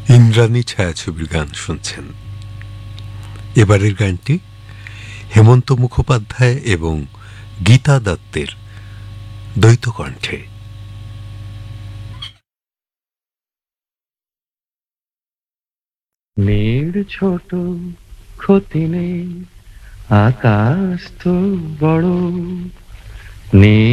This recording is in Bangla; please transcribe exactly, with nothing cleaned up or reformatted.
ইন্দ্রাণী ছায়াছবির গান শুনছেন। এবারের গানটি হেমন্ত মুখোপাধ্যায় এবং গীতা দত্তের দ্বৈত কণ্ঠে। মেয়ের ছোট ক্ষতি নেই, আকাশ তো বড় নেই।